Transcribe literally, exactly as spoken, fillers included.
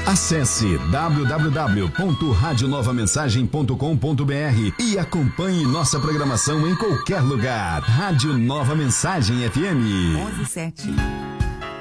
Acesse w w w ponto rádio nova mensagem ponto com ponto b r e acompanhe nossa programação em qualquer lugar. Rádio Nova Mensagem F M. onze e sete.